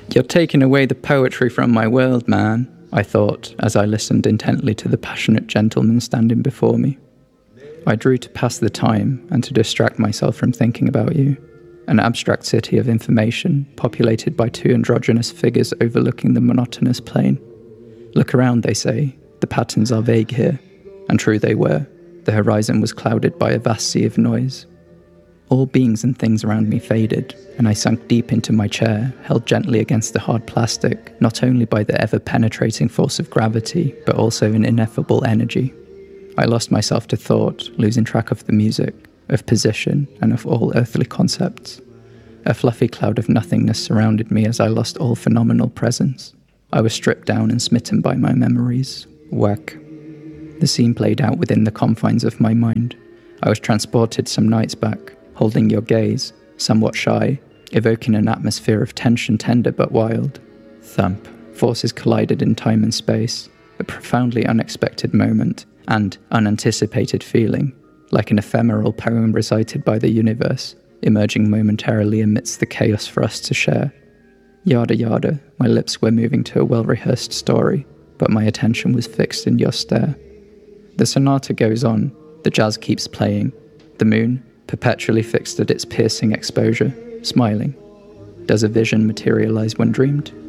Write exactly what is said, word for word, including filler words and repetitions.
You're taking away the poetry from my world, man, I thought as I listened intently to the passionate gentleman standing before me. I drew to pass the time and to distract myself from thinking about you, an abstract city of information populated by two androgynous figures overlooking the monotonous plain. Look around, they say, the patterns are vague here, and true they were. The horizon was clouded by a vast sea of noise. All beings and things around me faded, and I sunk deep into my chair, held gently against the hard plastic, not only by the ever-penetrating force of gravity, but also an ineffable energy. I lost myself to thought, losing track of the music, of position, and of all earthly concepts. A fluffy cloud of nothingness surrounded me as I lost all phenomenal presence. I was stripped down and smitten by my memories. Whack. The scene played out within the confines of my mind. I was transported some nights back, holding your gaze, somewhat shy, evoking an atmosphere of tension tender but wild. Thump. Forces collided in time and space, a profoundly unexpected moment, and unanticipated feeling, like an ephemeral poem recited by the universe, emerging momentarily amidst the chaos for us to share. Yada yada, my lips were moving to a well-rehearsed story, but my attention was fixed in your stare. The sonata goes on, the jazz keeps playing, the moon, perpetually fixed at its piercing exposure, smiling. Does a vision materialize when dreamed?